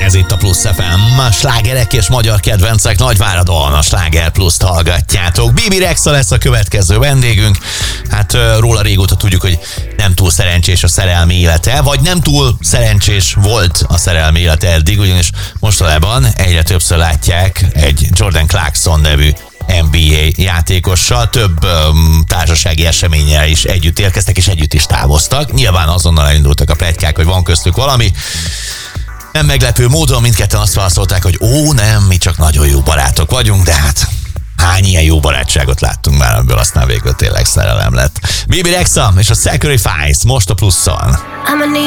Ez itt a Plusz FM, slágerek és magyar kedvencek Nagyváradon, a Sláger Pluszt hallgatjátok. Bibi Rexa lesz a következő vendégünk. Hát róla régóta tudjuk, hogy nem túl szerencsés a szerelmi élete, vagy nem túl szerencsés volt a szerelmi élete eddig, ugyanis mostanában egyre többször látják egy Jordan Clarkson nevű NBA játékossal, több társasági eseménnyel is együtt érkeztek, és együtt is távoztak. Nyilván azonnal elindultak a pletykák, hogy van köztük valami. Nem meglepő módon mindketten azt válaszolták, hogy nem, mi csak nagyon jó barátok vagyunk, de hát hány ilyen jó barátságot láttunk már, ebből aztán végül tényleg szerelem lett. Bibi Rexa és a Sacrifice most a Pluszon.